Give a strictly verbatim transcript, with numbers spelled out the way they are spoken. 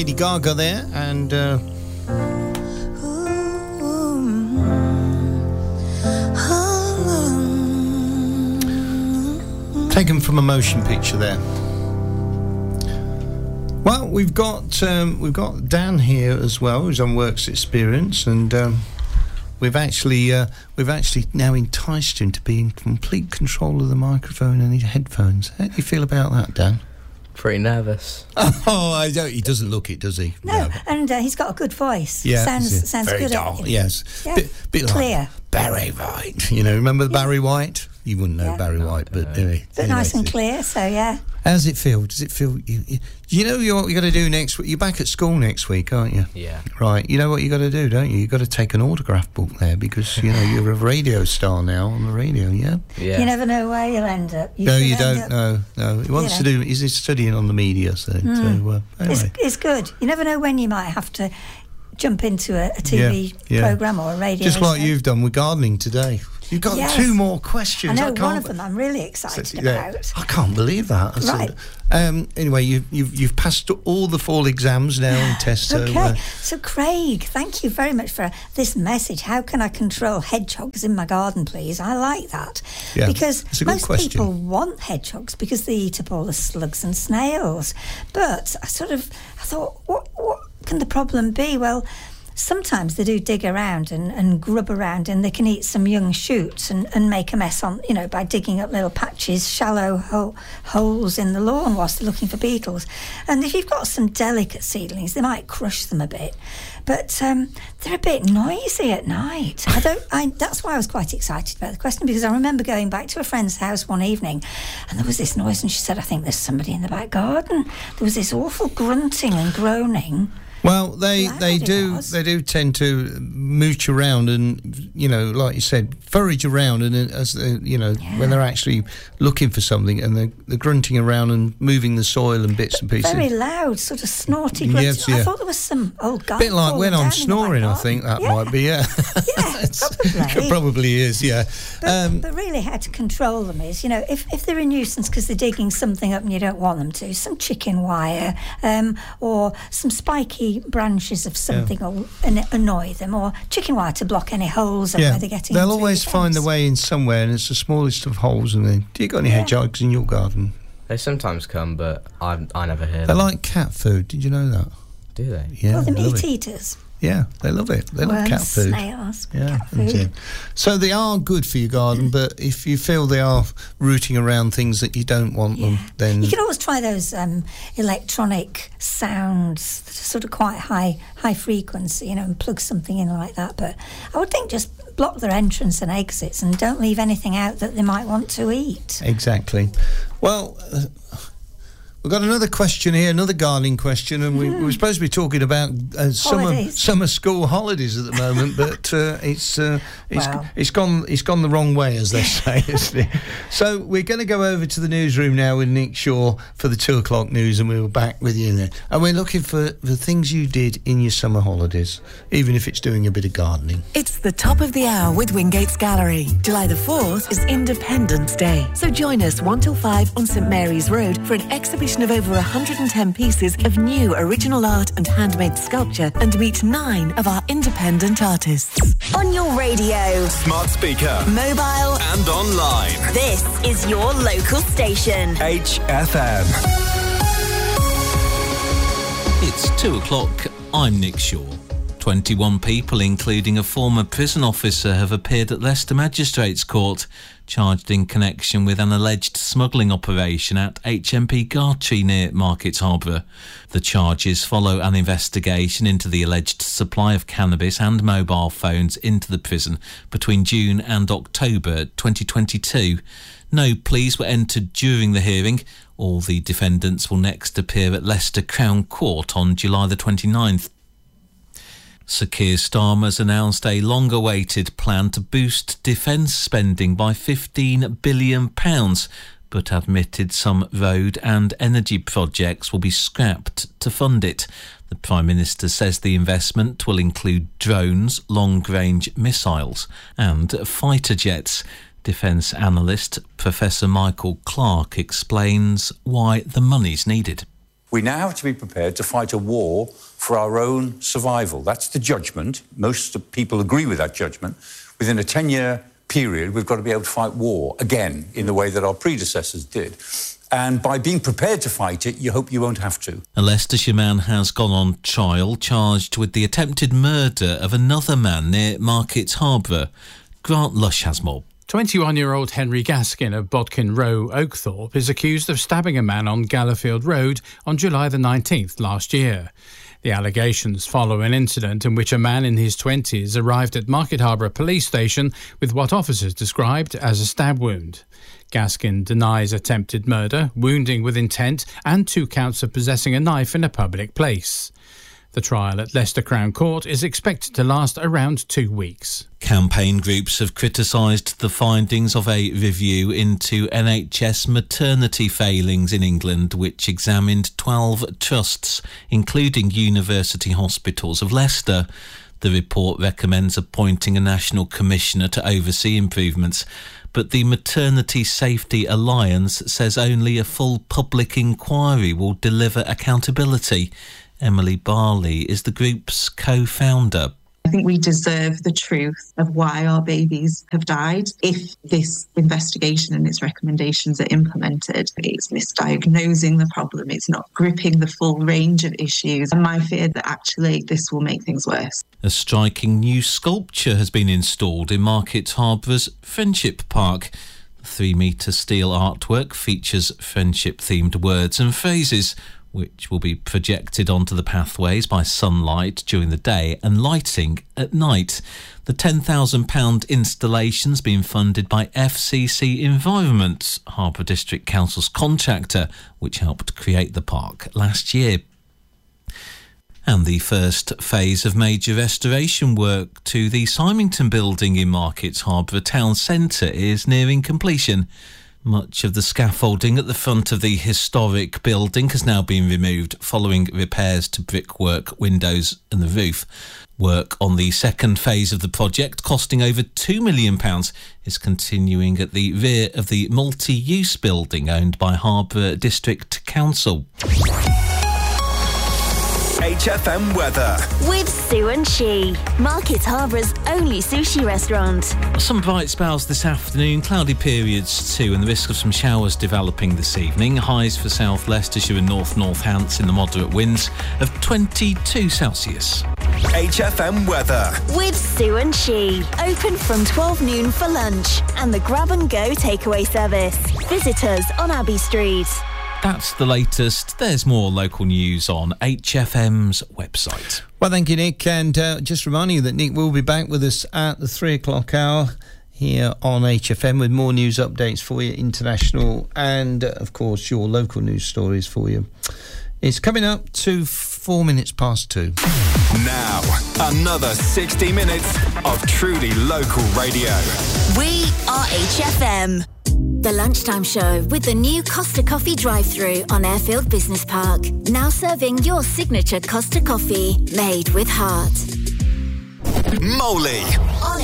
Lady Gaga there, and uh, taken from a motion picture there. Well, we've got um, we've got Dan here as well, who's on Works Experience, and um, we've actually uh, we've actually now enticed him to be in complete control of the microphone and his headphones. How do you feel about that, Dan? Pretty nervous. Oh, I don't. He doesn't look it, does he? No, no. and uh, he's got a good voice. Yeah, sounds sounds very good. dull. Yes, yeah. bit, bit clear. Like Barry White. You know, remember yeah. Barry White? You wouldn't know yeah. Barry White, but anyway. But anyway, nice and clear. So yeah. How does it feel? Does it feel? You, you, you know what you got to do next week? You're back at school next week, aren't you? Yeah. Right. You know what you got to do, don't you? You got to take an autograph book there because you know you're a radio star now on the radio. Yeah. Yeah. You never know where you'll end up. You no, you don't. Up, no, no. He wants you know. to do. He's studying on the media, so. Mm. so uh, anyway. it's, it's good. You never know when you might have to jump into a, a T V yeah, yeah. program or a radio. Just like show. you've done with gardening today. You've got yes. two more questions. I know I can't, one of them I'm really excited yeah, about. I can't believe that. I right. Said, um, anyway, you, you've you've passed all the fall exams now and tests. Okay. Uh, so, Craig, thank you very much for this message. How can I control hedgehogs in my garden, please? I like that. Yeah, because it's a good most question. people want hedgehogs because they eat up all the slugs and snails. But I sort of I thought, what what can the problem be? Well, sometimes they do dig around and, and grub around, and they can eat some young shoots and, and make a mess on, you know, by digging up little patches, shallow ho- holes in the lawn whilst they're looking for beetles. And if you've got some delicate seedlings, they might crush them a bit. But um, they're a bit noisy at night. I don't. I, that's why I was quite excited about the question, because I remember going back to a friend's house one evening, and there was this noise, and she said, "I think there's somebody in the back garden." There was this awful grunting and groaning. Well, they they do they do tend to mooch around and, you know, like you said, forage around, and as they, you know, yeah. when they're actually looking for something, and they're, they're grunting around and moving the soil and bits but and pieces. Very loud, sort of snorty grunting. Yes, yeah. I thought there was some old guy. A bit like when I'm snoring, I think that yeah. might be, yeah. Yeah, probably. Probably is, yeah. But, um, but really how to control them is, you know, if, if they're a nuisance because they're digging something up and you don't want them to, some chicken wire um, or some spiky branches of something yeah. will annoy them, or chicken wire to block any holes yeah. where they're getting. They'll always the find their way in somewhere, and it's the smallest of holes. And then, do you got any yeah. hedgehogs in your garden? They sometimes come, but I I never hear they them. They like cat food. Did you know that? Do they? Yeah. Well, they're they meat eaters. Yeah, they love it. They Worms, love cat food. Snails, yeah, cat food. So they are good for your garden, but if you feel they are rooting around things that you don't want yeah. them, then you can always try those um, electronic sounds that are sort of quite high, high frequency, you know, and plug something in like that. But I would think just block their entrance and exits, and don't leave anything out that they might want to eat. Exactly. Well. Uh, We've got another question here, another gardening question, and we, mm. we were supposed to be talking about uh, summer summer school holidays at the moment, but uh, it's uh, it's wow. it's gone it's gone the wrong way, as they say, isn't it? So we're going to go over to the newsroom now with Nick Shaw for the two o'clock news, and we'll be back with you there. And we're looking for the things you did in your summer holidays, even if it's doing a bit of gardening. It's the top of the hour with Wingates Gallery. July the fourth is Independence Day, so join us one till five on St Mary's Road for an exhibition of over one hundred ten pieces of new original art and handmade sculpture, and meet nine of our independent artists. On your radio, smart speaker, mobile, and online. This is your local station. H F M. It's two o'clock. I'm Nick Shaw. twenty-one people, including a former prison officer, have appeared at Leicester Magistrates Court, charged in connection with an alleged smuggling operation at H M P Gartree near Market Harborough. The charges follow an investigation into the alleged supply of cannabis and mobile phones into the prison between June and October twenty twenty-two. No pleas were entered during the hearing. All the defendants will next appear at Leicester Crown Court on July the twenty-ninth. Sir Keir Starmer's announced a long-awaited plan to boost defence spending by fifteen billion pounds, but admitted some road and energy projects will be scrapped to fund it. The Prime Minister says the investment will include drones, long-range missiles and fighter jets. Defence analyst Professor Michael Clark explains why the money's needed. We now have to be prepared to fight a war for our own survival. That's the judgment. Most people agree with that judgment. Within a ten-year period, we've got to be able to fight war again in the way that our predecessors did. And by being prepared to fight it, you hope you won't have to. A Leicestershire man has gone on trial charged with the attempted murder of another man near Markets Harbour. Grant Lush has more. twenty-one-year-old Henry Gaskin of Bodkin Row, Oakthorpe, is accused of stabbing a man on Gallowfield Road on July the nineteenth last year. The allegations follow an incident in which a man in his twenties arrived at Market Harbour police station with what officers described as a stab wound. Gaskin denies attempted murder, wounding with intent and two counts of possessing a knife in a public place. The trial at Leicester Crown Court is expected to last around two weeks. Campaign groups have criticised the findings of a review into N H S maternity failings in England, which examined twelve trusts, including University Hospitals of Leicester. The report recommends appointing a national commissioner to oversee improvements, but the Maternity Safety Alliance says only a full public inquiry will deliver accountability. Emily Barley is the group's co-founder. I think we deserve the truth of why our babies have died. If this investigation and its recommendations are implemented, it's misdiagnosing the problem, it's not gripping the full range of issues. And my fear that actually this will make things worse. A striking new sculpture has been installed in Market Harbour's Friendship Park. The three-metre steel artwork features friendship-themed words and phrases, which will be projected onto the pathways by sunlight during the day and lighting at night. The ten thousand pounds installation's been funded by F C C Environment, Harbour District Council's contractor, which helped create the park last year. And the first phase of major restoration work to the Symington building in Markets Harbour town centre is nearing completion. Much of the scaffolding at the front of the historic building has now been removed following repairs to brickwork, windows and the roof. Work on the second phase of the project, costing over two million pounds, is continuing at the rear of the multi-use building owned by Harbour District Council. H F M weather. With Sue and She, Market Harbour's only sushi restaurant. Some bright spells this afternoon, cloudy periods too, and the risk of some showers developing this evening. Highs for South Leicestershire and North Northants in the moderate winds of twenty-two Celsius. H F M weather. With Sue and She, open from twelve noon for lunch and the grab and go takeaway service. Visit us on Abbey Street. That's the latest. There's more local news on H F M's website. Well, thank you, Nick. And uh, just reminding you that Nick will be back with us at the three o'clock hour here on H F M with more news updates for you, international and, uh, of course, your local news stories for you. It's coming up to four minutes past two. Now, another sixty minutes of truly local radio. We are H F M. The Lunchtime Show with the new Costa Coffee drive-thru on Airfield Business Park. Now serving your signature Costa Coffee, made with heart. Moley.